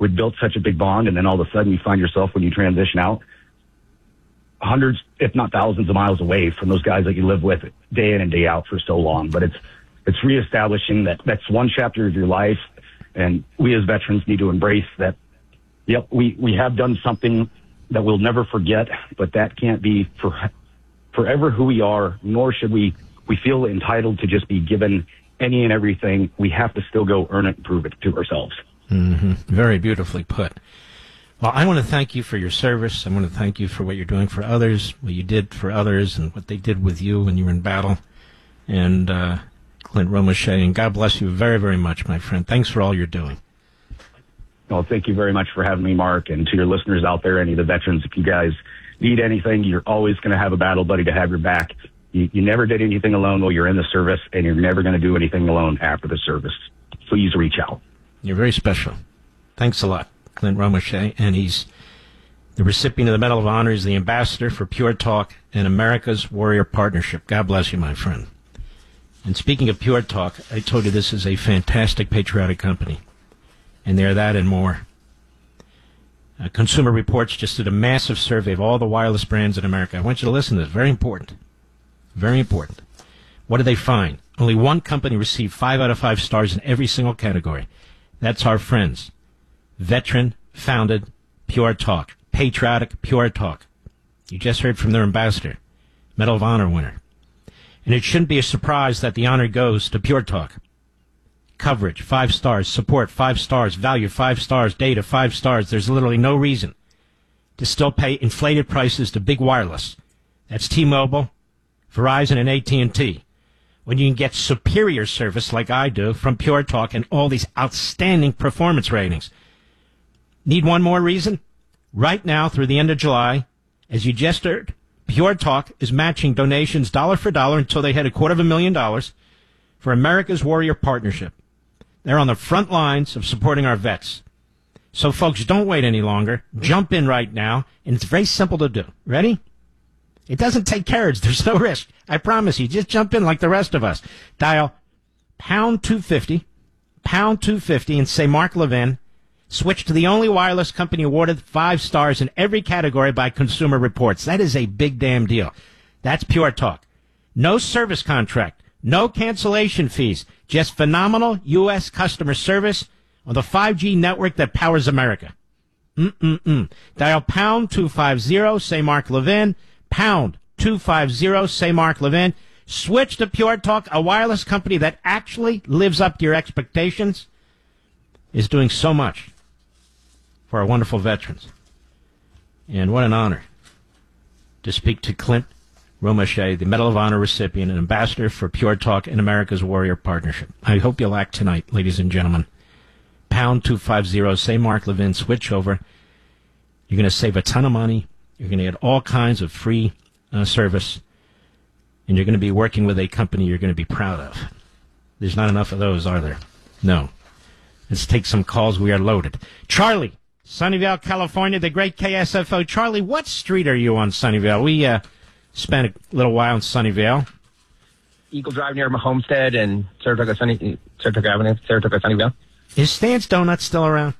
we'd built such a big bond, and then all of a sudden you find yourself when you transition out hundreds, if not thousands of miles away from those guys that you live with day in and day out for so long. But it's reestablishing that's one chapter of your life. And we as veterans need to embrace that. Yep, we have done something that we'll never forget, but that can't be forever who we are, nor should we feel entitled to just be given any and everything. We have to still go earn it and prove it to ourselves. Mm-hmm. Very beautifully put. Well, I want to thank you for your service. I want to thank you for what you're doing for others, what you did for others, and what they did with you when you were in battle. And Clint Romesha, and God bless you very, very much, my friend. Thanks for all you're doing. Well, thank you very much for having me, Mark, and to your listeners out there, any of the veterans, if you guys need anything, you're always going to have a battle buddy to have your back. You never did anything alone while you're in the service, and you're never going to do anything alone after the service. Please reach out. You're very special. Thanks a lot, Clint Romesha, and he's the recipient of the Medal of Honor. He's the ambassador for Pure Talk and America's Warrior Partnership. God bless you, my friend. And speaking of Pure Talk, I told you this is a fantastic patriotic company, and they're that and more. Consumer Reports just did a massive survey of all the wireless brands in America. I want you to listen to this. Very important. Very important. What did they find? Only one company received 5 out of 5 stars in every single category. That's our friends. Veteran-founded Pure Talk. Patriotic Pure Talk. You just heard from their ambassador, Medal of Honor winner. And it shouldn't be a surprise that the honor goes to Pure Talk. Coverage, 5 stars. Support, 5 stars. Value, 5 stars. Data, 5 stars. There's literally no reason to still pay inflated prices to big wireless. That's T-Mobile, Verizon, and AT&T. When you can get superior service like I do from Pure Talk and all these outstanding performance ratings. Need one more reason? Right now, through the end of July, as you just heard, Pure Talk is matching donations dollar for dollar until they hit $250,000 for America's Warrior Partnership. They're on the front lines of supporting our vets. So, folks, don't wait any longer. Jump in right now, and it's very simple to do. Ready? It doesn't take courage. There's no risk. I promise you. Just jump in like the rest of us. Dial pound 250, and say Mark Levin. Switch to the only wireless company awarded 5 stars in every category by Consumer Reports. That is a big damn deal. That's Pure Talk. No service contract. No cancellation fees. Just phenomenal U.S. customer service on the 5G network that powers America. Dial pound 250, say Mark Levin. Pound 250, say Mark Levin. Switch to Pure Talk, a wireless company that actually lives up to your expectations, is doing so much for our wonderful veterans. And what an honor to speak to Clint Romesha, the Medal of Honor recipient and ambassador for Pure Talk and America's Warrior Partnership. I hope you'll act tonight, ladies and gentlemen. Pound 250, say Mark Levin, switch over. You're going to save a ton of money. You're going to get all kinds of free service. And you're going to be working with a company you're going to be proud of. There's not enough of those, are there? No. Let's take some calls. We are loaded. Charlie, Sunnyvale, California, the great KSFO. Charlie, what street are you on, Sunnyvale? We spent a little while in Sunnyvale. Eagle Drive near my homestead and Saratoga Avenue, Saratoga, Sunnyvale. Is Stan's Donuts still around?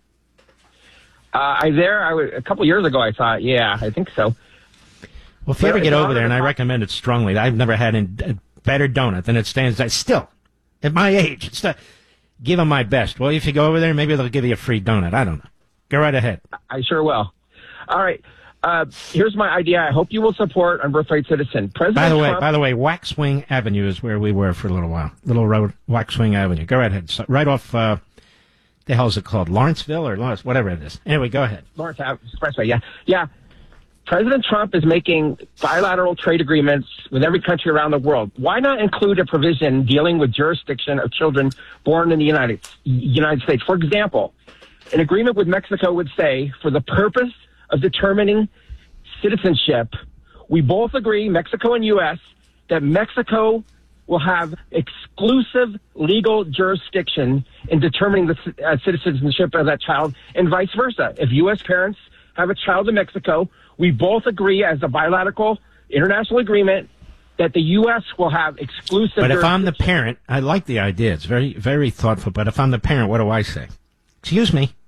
A couple years ago I saw it. Yeah, I think so. Well, if you ever get over there, and I recommend it strongly, I've never had a better donut than it Stan's. Still, at my age, give them my best. Well, if you go over there, maybe they'll give you a free donut. I don't know. Go right ahead. I sure will. All right. Here's my idea. I hope you will support on Birthright Citizen. President Trump. By the way, Waxwing Avenue is where we were for a little while. Little road, Waxwing Avenue. Go right ahead. So, right off, the hell is it called? Lawrenceville or Lawrence? Whatever it is. Anyway, go ahead. Lawrence Expressway, yeah. Yeah. President Trump is making bilateral trade agreements with every country around the world. Why not include a provision dealing with jurisdiction of children born in the United States? For example, an agreement with Mexico would say, for the purpose of determining citizenship, we both agree, Mexico and U.S., that Mexico will have exclusive legal jurisdiction in determining the citizenship of that child, and vice versa. If U.S. parents have a child in Mexico, we both agree as a bilateral international agreement that the U.S. will have exclusive But if I'm the parent, I like the idea. It's very, very thoughtful. But if I'm the parent, what do I say? Excuse me.